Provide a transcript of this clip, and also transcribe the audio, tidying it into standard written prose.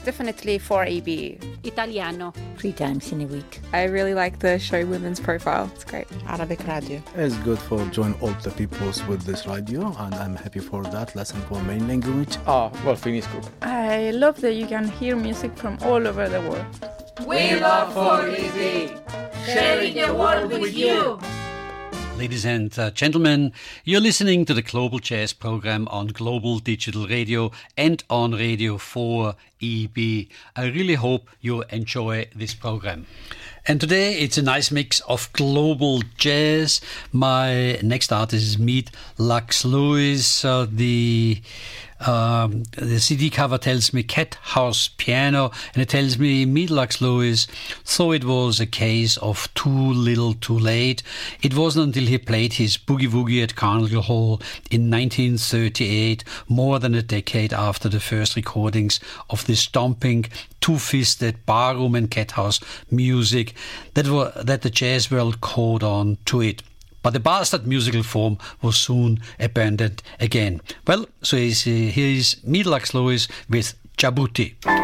Definitely 4EB. Italiano. 3 times in a week. I really like the show Women's Profile. It's great. Arabic Radio. It's good for join all the peoples with this radio, and I'm happy for that. Lesson for main language. Well, Finisco. I love that you can hear music from all over the world. We love 4EB, sharing the world with you. Ladies and gentlemen, you're listening to the Global Jazz program on Global Digital Radio and on Radio 4EB. I really hope you enjoy this program. And today it's a nice mix of global jazz. My next artist is Meet Lux Lewis. The CD cover tells me Cat House Piano, and it tells me Meet Lux Lewis. So it was a case of too little too late. It wasn't until he played his Boogie Woogie at Carnegie Hall in 1938, more than a decade after the first recordings of the stomping, two-fisted barroom and cat house music, that the jazz world caught on to it. But the bastard musical form was soon abandoned again. Well, so here is Meet Lux Lewis with Djibouti.